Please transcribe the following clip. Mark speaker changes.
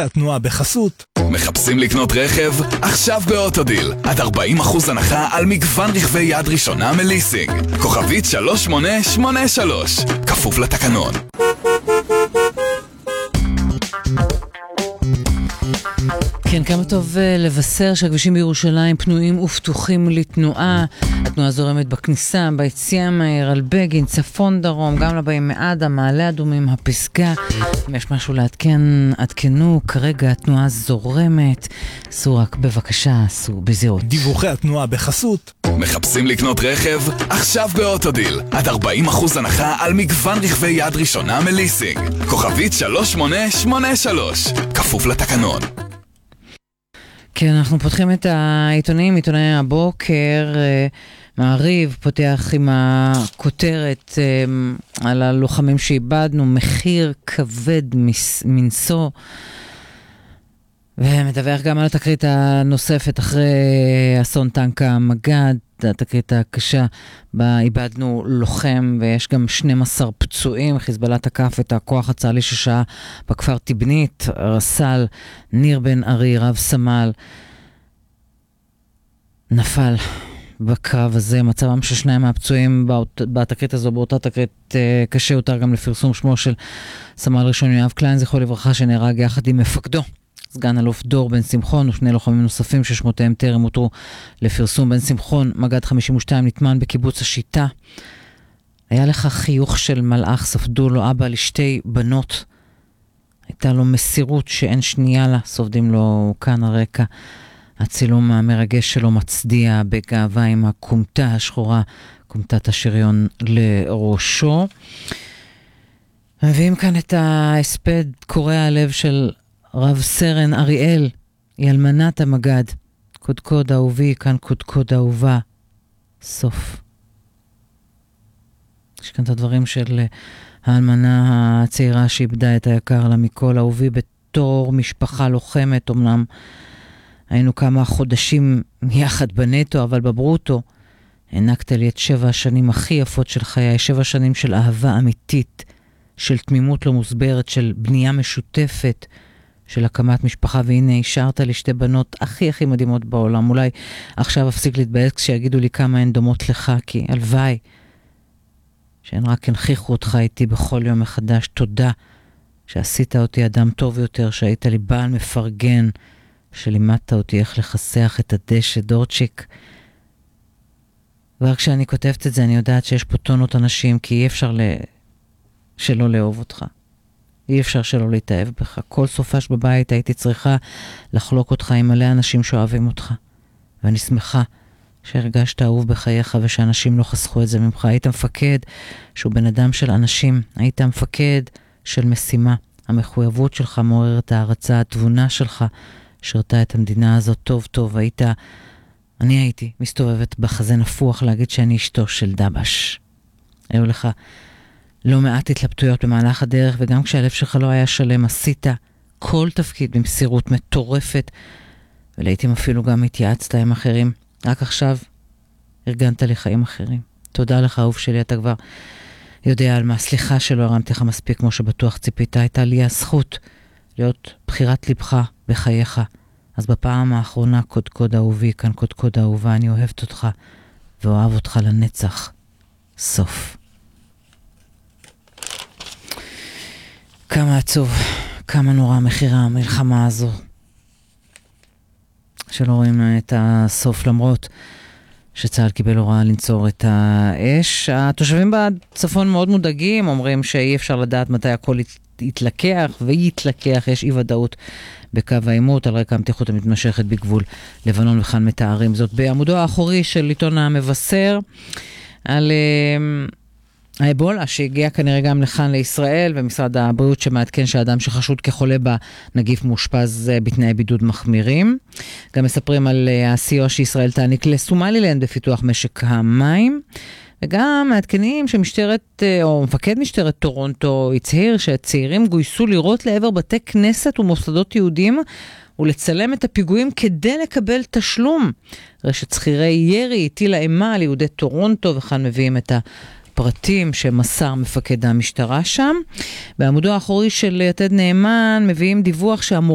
Speaker 1: התנועה בחסות.
Speaker 2: מחפשים לקנות רכב? עכשיו באוטודיל. עד 40% הנחה על מגוון רכבי יד ראשונה מליסינג. כוכבית 3883. כפוף לתקנון.
Speaker 3: כן, כמה טוב לבשר שהכבישים בירושלים פנויים ופתוחים לתנועה. התנועה זורמת בכניסה, ביציאה מהעיר, על בגין, צפון דרום, גם לבאים מאדם, מעלה אדומים, הפסגה. אם יש משהו לעדכן, עדכנו. כרגע התנועה זורמת. עשו רק בבקשה, עשו בזהירות.
Speaker 1: דיווחי התנועה בחסות.
Speaker 2: מחפשים לקנות רכב? עכשיו באוטודיל. עד 40% הנחה על מגוון רכבי יד ראשונה מליסינג. כוכבית 3883. כפוף לתקנון.
Speaker 3: כן, אנחנו פותחים את העיתונים, עיתוני הבוקר. מעריב פותח עם הכותרת על הלוחמים שאיבדנו, מחיר כבד מנשוא, ומדווח גם על התקרית הנוספת אחרי אסון טנק המג"ד, התקרית הקשה בה איבדנו לוחם, ויש גם 12 פצועים. חיזבאללה תקף את הכוח הצה"לי ששעה בכפר תבנית. רס"ל ניר בן ארי, רב סמל, נפל בקרב הזה. מצבם של שניים מהפצועים בתקרית הזו, באותה תקרית קשה, יותר גם לפרסום שמו של סמל ראשון יואב קליין, זכרו לברכה, שנהרג יחד עם מפקדו סגן אלוף דור בן שמחון ושני לוחמים נוספים ששמותיהם טרם הותרו לפרסום. בן שמחון, מג"ד 52, נטמן בקיבוץ השיטה. היה לך חיוך של מלאך, ספדו לו אבא לשתי בנות. הייתה לו מסירות שאין שנייה לה, סופדים לו כאן הרקע. הצילום המרגש שלו מצדיע בגאווה עם הקומתה השחורה, קומתת השריון לראשו. מביאים כאן את ההספד קורע הלב של רב סרן אריאל, היא אלמנת המג"ד. קודקוד אהובי, כאן קודקוד אהובה. סוף. יש כאן את הדברים של האלמנה הצעירה שאיבדה את היקר לה מכל. אהובי, בתור משפחה לוחמת, אמנם היינו כמה חודשים יחד בנטו, אבל בברוטו הענקת לי את 7 השנים הכי יפות של חיי, 7 שנים של אהבה אמיתית, של תמימות לא מוסברת, של בנייה משותפת, של הקמת משפחה, והנה השארת לי 2 בנות הכי מדהימות בעולם. אולי עכשיו אפסיק להתבאס כשיגידו לי כמה הן דומות לך, כי הלוואי שהן רק הנכיחו אותך איתי בכל יום מחדש. תודה שעשית אותי אדם טוב יותר, שהיית לי בעל מפרגן, שלימדת אותי איך לחסח את הדשא. דורצ'יק. כבר כשאני כותבת את זה אני יודעת שיש פה טונות אנשים, כי אי אפשר שלא לאהוב אותך. אי אפשר שלא להתאהב בך. כל סופש בבית הייתי צריכה לחלוק אותך עם מלא אנשים שאוהבים אותך. ואני שמחה שהרגשת אהוב בחייך ושאנשים לא חסכו את זה ממך. היית מפקד שהוא בן אדם של אנשים. היית מפקד של משימה. המחויבות שלך מעוררת הערצה. התבונה שלך שרתה את המדינה הזאת טוב. אני הייתי מסתובבת בחזה נפוח להגיד שאני אשתו של דבש. היו לך לא מעט התלבטויות במהלך הדרך, וגם כשהלב שלך לא היה שלם, עשית כל תפקיד במסירות מטורפת, ולעיתים אפילו גם התייעצת עם אחרים. רק עכשיו ארגנת לי חיים אחרים. תודה לך, אהוב שלי, אתה כבר יודע על מה. סליחה שלא הרמתי לך מספיק כמו שבטוח ציפית. הייתה לי הזכות להיות בחירת לבך בחייך. אז בפעם האחרונה, קודקוד אהובי, כאן קודקוד אהובה, אני אוהבת אותך ואוהב אותך לנצח. סוף. כמה עצוב, כמה נורא מחירה המלחמה הזו, שלא רואים את הסוף, למרות שצה"ל קיבל הוראה לנצור את האש. התושבים בצפון מאוד מודאגים, אומרים שאי אפשר לדעת מתי הכל יתלקח ויתלקח. יש אי ודאות בקו העימות על רקע המתיחות המתמשכת בגבול לבנון, וכאן מתארים זאת בעמודו האחורי של עיתון המבשר על האבולה שהגיע כנראה גם לכאן לישראל, ומשרד הבריאות שמעדכן שהאדם שחשוד כחולה בנגיף מאושפז בתנאי בידוד מחמירים. גם מספרים על הסיוע שישראל תעניק לסומלילנד בפיתוח משק המים, וגם מעדכנים שמשטרת או מפקד משטרת טורונטו הצהיר שהצעירים גויסו לירות לעבר בתי כנסת ומוסדות יהודים ולצלם את הפיגועים כדי לקבל תשלום. רשת שכירי ירי הטילה אימה על יהודי טורונטו, וכאן מביאים את הפרטים שמסר מפקד המשטרה שם. בעמודו האחורי של יתד נאמן מביאים דיווח שהמורה